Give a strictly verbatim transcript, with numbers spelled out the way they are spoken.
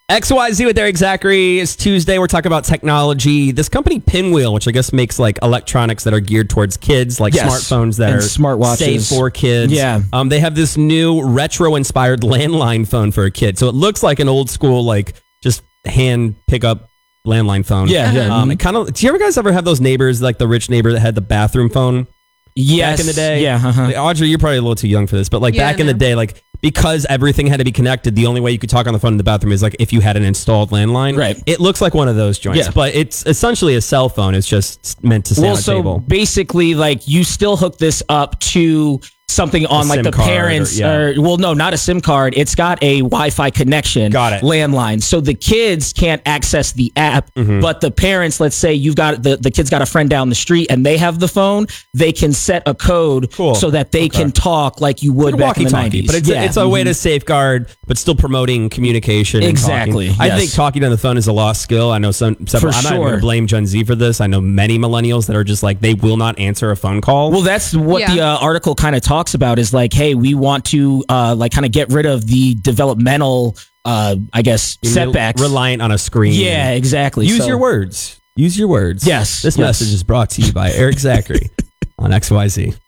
X Y Z with Eric Zachary. It's Tuesday. We're talking about technology. This company, Pinwheel, which I guess makes like electronics that are geared towards kids, like Yes. smartphones that And are smartwatches. safe for kids. Yeah. Um, they have this new retro-inspired landline phone for a kid. So it looks like an old school, like just hand pickup landline phone. Yeah, yeah. Um, it kind of. Do you ever guys ever have those neighbors, like the rich neighbor that had the bathroom phone? Yes. Back in the day. Yeah. Uh-huh. Like, Audrey, you're probably a little too young for this, but like Yeah, back in the no. day, like because everything had to be connected, the only way you could talk on the phone in the bathroom is like if you had an installed landline. Right. It looks like one of those joints, Yeah. but it's essentially a cell phone. It's just meant to stay Well, on a so table. basically, like you still hook this up to something on like SIM the card or- parents yeah. or well no not a SIM card, it's got a Wi-Fi connection. Got it. Landline, so the kids can't access the app, Mm-hmm. but the parents, let's say you've got the, the kid's got a friend down the street and they have the phone, they can set a code Cool. so that they Okay. can talk like you would back in the Walkie-talkie, nineties. but it's, yeah. a, it's a way Mhm. to safeguard, but still promoting communication. and Exactly, talking. I yes. think talking on the phone is a lost skill. I know some. Several, For I'm not even going sure. to blame Gen Z for this. I know many millennials that are just like they will not answer a phone call. Well, that's what Yeah. the uh, article kind of talks about is like, hey, we want to uh, like kind of get rid of the developmental, uh, I guess, You're setbacks. reliant on a screen. Yeah, exactly. Use So- your words. Use your words. Yes, This yes. message is brought to you by Eric Zachary on X Y Z.